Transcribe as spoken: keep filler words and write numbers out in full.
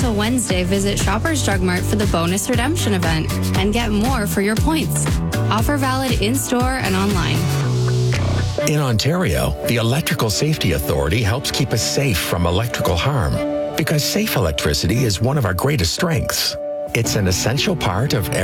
until Wednesday, visit Shoppers Drug Mart for the bonus redemption event and get more for your points. Offer valid in-store and online. In Ontario, the Electrical Safety Authority helps keep us safe from electrical harm because safe electricity is one of our greatest strengths. It's an essential part of